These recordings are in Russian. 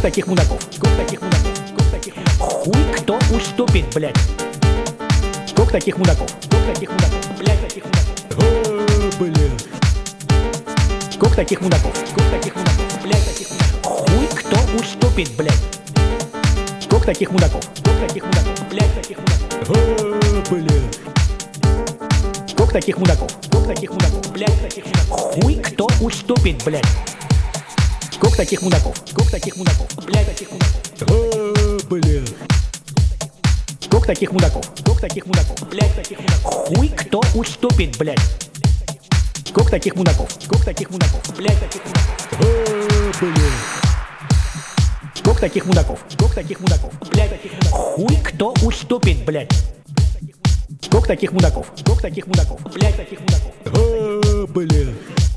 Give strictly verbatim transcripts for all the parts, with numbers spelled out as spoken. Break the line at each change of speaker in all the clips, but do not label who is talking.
таких мудаков? Сколько таких мудаков? Сколько таких мудаков? Хуй кто уступит, блядь? Сколько таких мудаков? Сколько таких мудаков? Блядь, таких мудаков. А, блядь. Сколько таких мудаков? Сколько таких мудаков? Блядь, таких мудаков. Хуй кто уступит, блядь? Сколько таких мудаков? Сколько таких мудаков? Блядь, таких мудаков. А, блядь. Сколько таких мудаков? Сколько таких мудаков? Блядь, таких мудаков. Хуй кто уступит, блядь? Сколько таких мудаков? Сколько таких мудаков? Блядь, таких мудаков. А, блядь. Сколько таких мудаков? Сколько таких мудаков? Блядь, таких мудаков. Хуй кто уступит, блядь? Сколько таких мудаков? Сколько таких мудаков? Блядь, таких мудаков. А, блядь. Сколько таких мудаков? Сколько таких мудаков? Блядь, таких мудаков. Хуй кто уступит, блядь? Сколько таких мудаков? Сколько таких мудаков? Блядь, таких мудаков. А, блядь.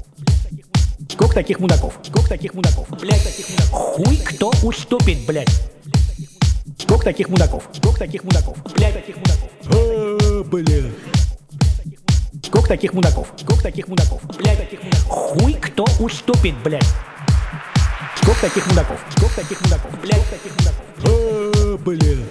Сколько таких мудаков? Сколько таких мудаков? Блядь, таких мудаков. Хуй кто уступит, блядь? Сколько таких мудаков? Сколько таких мудаков? Блядь, таких мудаков. А, блядь. Сколько таких мудаков? Сколько таких мудаков? Блядь, таких мудаков. Хуй кто уступит, блядь? Сколько таких мудаков? Сколько таких мудаков? Блядь, таких мудаков. А, блядь.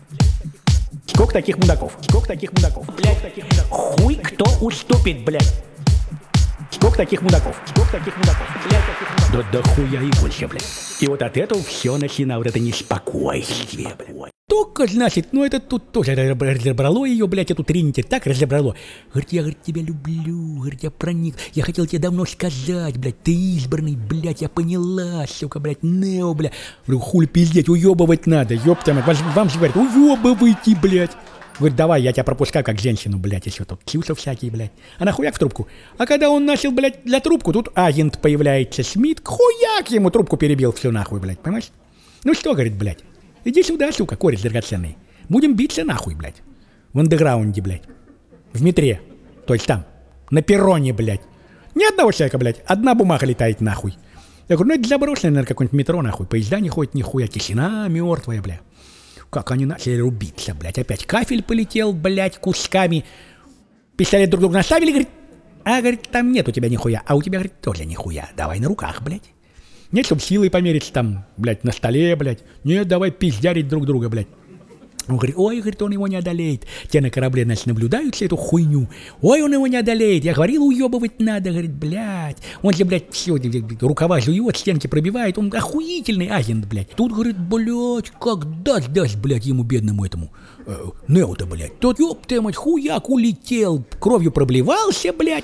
Сколько таких мудаков? Сколько таких мудаков? Блядь, таких мудаков. Хуй кто уступит, блядь? Сколько таких мудаков? Сколько таких мудаков? Блядь, таких мудаков. Да дохуя и больше, блядь. И вот от этого все начинало, вот это неспокойствие, блядь. Только, значит, ну это тут тоже разобрало ее, блядь, эту Тринити так разобрало. Говорит, я, говорит, тебя люблю, говорит, я проник, я хотел тебе давно сказать, блядь, ты избранный, блядь, я поняла, сука, блядь, Нео, блядь. Говорю, хули пиздеть, уебывать надо, ёпта, вам, вам же говорят, уебывайте, блядь. Говорит, давай, я тебя пропускаю как женщину, блядь, еще тут чувства всякие, блядь. А нахуяк в трубку. А когда он начал, блядь, для трубку, тут агент появляется, Смит, хуяк ему трубку перебил, все нахуй, блядь, понимаешь? Ну что, говорит, блядь, иди сюда, сука, кореш драгоценный. Будем биться нахуй, блядь. В андеграунде, блядь. В метре. То есть там, на перроне, блядь. Ни одного человека, блядь, одна бумага летает нахуй. Я говорю, ну это заброшенное, наверное, какое-нибудь метро, нахуй. Поезда не ходят, нихуя, тишина мертвая, блядь. Как они начали рубиться, блядь. Опять кафель полетел, блядь, кусками. Пистолет друг друга наставили, говорит. А, говорит, там нет у тебя нихуя. А у тебя, говорит, тоже нихуя. Давай на руках, блядь. Нет, чтобы силой помериться там, блядь, на столе, блядь. Нет, давай пиздярить друг друга, блядь. Он говорит, ой, говорит, он его не одолеет. Те на корабле, значит, наблюдают всю эту хуйню. Ой, он его не одолеет. Я говорил, уебывать надо, говорит, блядь. Он же, блядь, все, рукава жует, стенки пробивает. Он охуительный агент, блядь. Тут, говорит, блядь, как даст, даст, блядь, ему бедному этому. Э, Нео-то, блядь. Тот, ёб ты мать, хуяк улетел, кровью проблевался, блядь.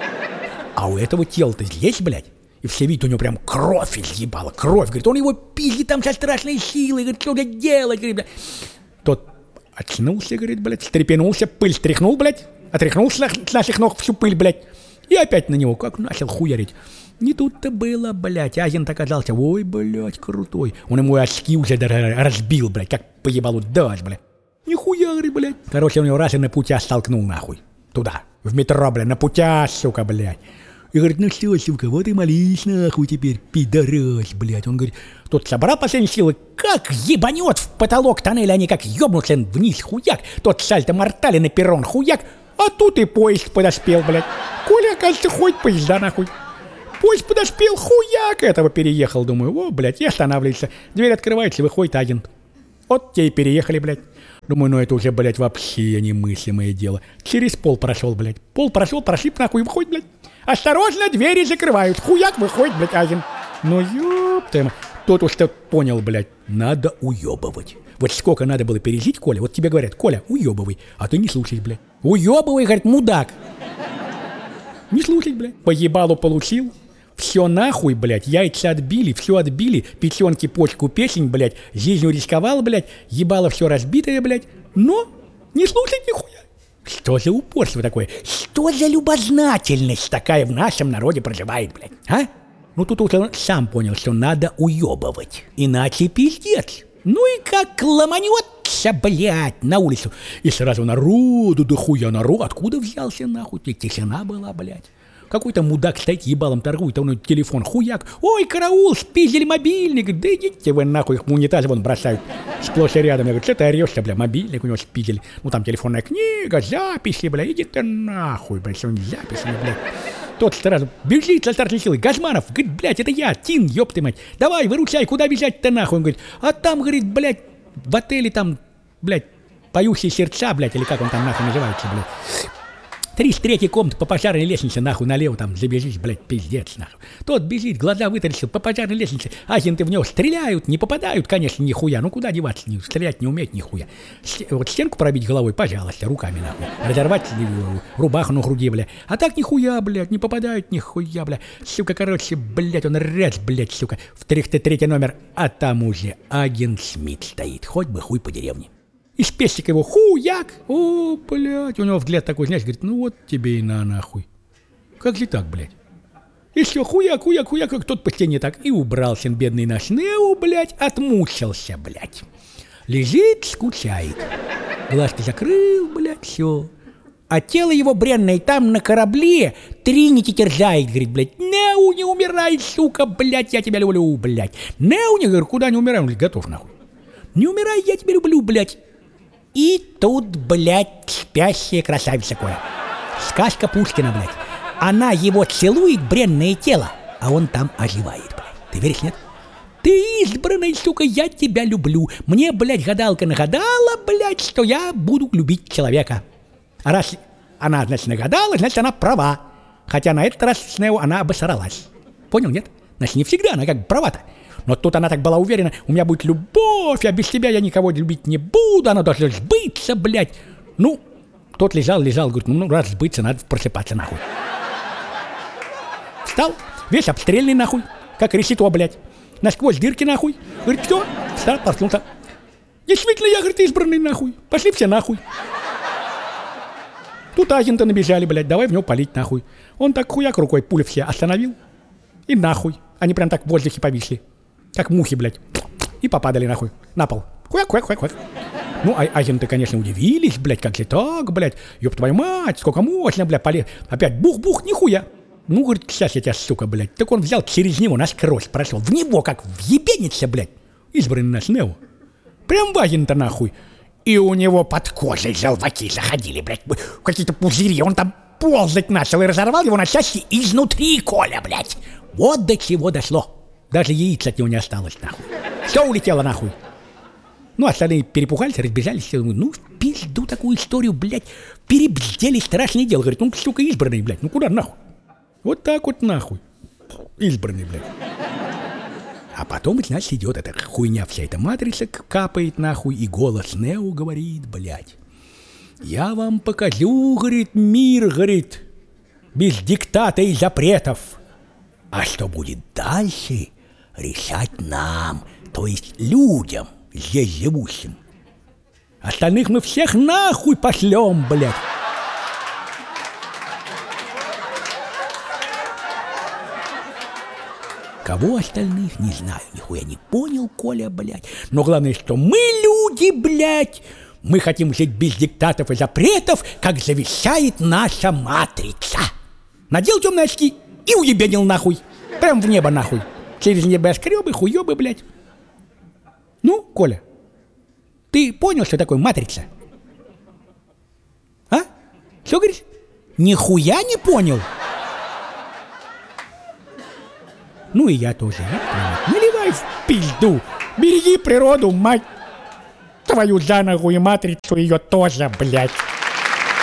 А у этого тела-то здесь, блядь. И все видят, у него прям кровь изъебала, кровь. Говорит, он его пиздит там со страшной силой. Говорит, что блядь, делать, говорит, блядь. Тот очнулся, говорит, блядь, встрепенулся, пыль стряхнул, блядь, отряхнулся с наших ног всю пыль, блядь, и опять на него как начал хуярить. Не тут-то было, блядь, агент оказался, ой, блядь, крутой. Он ему очки уже разбил, блядь, как поебалу дашь, блядь. Нихуя, говорит, блядь. Короче, он его раз и на путя столкнул, нахуй, туда, в метро, блядь, на путя, сука, блядь. И говорит, ну что, сука, вот и молись нахуй теперь, пидорас, блядь. Он говорит, тот собрал последние силы, как ебанет в потолок тоннеля, они как ебнутся вниз, хуяк. Тот сальто-мортали на перрон, хуяк. А тут и поезд подоспел, блядь. Коля, оказывается, ходит поезда, нахуй. Поезд подоспел, хуяк, этого переехал, думаю, о, блядь, и останавливается. Дверь открывается, выходит агент. Вот те и переехали, блядь. Думаю, ну это уже, блядь, вообще немыслимое дело. Через пол прошел, блядь. Пол прошел, прошиб, нахуй, и выходит, блядь. Осторожно, двери закрывают. Хуяк выходит, блядь, агент. Ну, ёпта. Тот уж что понял, блядь, надо уёбывать. Вот сколько надо было пережить, Коля. Вот тебе говорят, Коля, уёбывай. А ты не слушай, блядь. Уёбывай, говорит, мудак. Не слушай, блядь. По ебалу получил. Все нахуй, блядь. Яйца отбили, все отбили. Печенки, почку, печень, блядь. Жизнью рисковал, блядь. Ебало все разбитое, блядь. Но не слушай нихуя. Что за упорство такое? Что за любознательность такая в нашем народе проживает, блядь, а? Ну тут уже сам понял, что надо уебывать, иначе пиздец. Ну и как ломанется, блядь, на улицу. И сразу народу, да хуя народ, откуда взялся нахуй? Тишина была, блядь. Какой-то мудак стоит, ебалом торгует, а он телефон хуяк. Ой, караул, спиздили мобильник. Да идите вы нахуй, их в унитаз вон бросают. Сплошь и рядом. Я говорю, что ты орешь-то, бля, мобильник у него спиздили. Ну там телефонная книга, записи, бля, иди ты нахуй, бля, сегодня записи, бля. Тот сразу бежит со старшей силой. Газманов, говорит, блядь, это я, Тин, ёб ты мать. Давай, выручай, куда бежать-то нахуй? Он говорит, а там, говорит, блядь, в отеле там, блядь, поющие сердца, блядь, или как он там нахуй называется, блядь. тридцать третья комната по пожарной лестнице, нахуй, налево там забежишь, блядь, пиздец, нахуй. Тот бежит, глаза вытаращил по пожарной лестнице. Агенты в него стреляют, не попадают, конечно, нихуя. Ну куда деваться, не, стрелять не уметь нихуя. С, вот стенку пробить головой, пожалуйста, руками, нахуй. Разорвать рубаху на груди, блядь. А так нихуя, блядь, не попадают, нихуя, блядь. Сука, короче, блядь, он раз, блядь, сука, в триста третий номер, а там уже агент Смит стоит. Хоть бы хуй по деревне. Из пестика его хуяк, о, блядь, у него взгляд такой, знаешь, говорит, ну вот тебе и на нахуй. Как же так, блядь? И все, хуяк, хуяк, хуяк, как тот по стене так. И убрался бедный наш Нео, блядь, отмучился, блядь. Лежит, скучает. Глазки закрыл, блядь, все. А тело его бренное там на корабле Тринити терзает, говорит, блядь, Нео, не умирай, сука, блядь, я тебя люблю, блядь. Нео, не говорю, куда не умирай, он говорит, готов, нахуй. Не умирай, я тебя люблю, блядь. И тут, блядь, спящая красавица Коля. Сказка Пушкина, блядь. Она его целует, бренное тело, а он там оживает, блядь. Ты веришь, нет? Ты избранный, сука, я тебя люблю. Мне, блядь, гадалка нагадала, блядь, что я буду любить человека. А раз она, значит, нагадала, значит, она права. Хотя на этот раз с Нео она обосралась. Понял, нет? Значит, не всегда она как бы права-то. Но тут она так была уверена, у меня будет любовь, а без тебя я никого любить не буду, она должна сбыться, блядь. Ну, тот лежал, лежал, говорит, ну, раз сбыться, надо просыпаться, нахуй. Встал, весь обстрельный, нахуй, как решето, блядь. Насквозь дырки, нахуй. Говорит, что? Встал, проснулся. Действительно, я, говорит, избранный, нахуй. Пошли все нахуй. Тут агенты набежали, блядь, давай в него палить, нахуй. Он так хуяк рукой пули все остановил. И нахуй. Они прям так в воздухе повисли. Как мухи, блядь. И попадали, нахуй, на пол. Хуяк, хуяк, хуяк, хуяк. Ну, а агенты, конечно, удивились, блядь, как же так, блядь. Ёб твою мать, сколько можно, блядь, полез. Опять бух-бух, нихуя. Ну, говорит, сейчас я тебя, сука, блядь. Так он взял через него насквозь, прошел. В него, как въебенится, блядь. Избранный наш Нео. Прям в агента, нахуй. И у него под кожей желваки заходили, блядь. Какие-то пузыри. Он там ползать начал и разорвал его на части изнутри, Коля, блядь. Вот до чего дошло. Даже яиц от него не осталось, нахуй. Все улетело, нахуй. Ну, остальные перепугались, разбежались. Все, ну, в пизду такую историю, блядь. Перебздели, страшное дело. Говорит, ну, сука, избранный, блядь. Ну, куда нахуй? Вот так вот нахуй. Избранный, блядь. А потом, значит, идет эта хуйня, вся эта матрица капает, нахуй. И голос Нео говорит, блядь. Я вам покажу, говорит, мир, говорит, без диктата и запретов. А что будет дальше, решать нам, то есть людям, здесь живущим. Остальных мы всех нахуй пошлем, блядь. Кого остальных, не знаю, нихуя не понял, Коля, блядь. Но главное, что мы люди, блядь. Мы хотим жить без диктатов и запретов, как завещает наша матрица. Надел темные очки и уебенил нахуй. Прям в небо нахуй. Через небоскребы, хуёбы, блядь. Ну, Коля, ты понял, что такое матрица? А? Что говоришь? Нихуя не понял? Ну и я тоже. Наливай в пизду. Береги природу, мать твою за ногу, и матрицу ее тоже, блядь.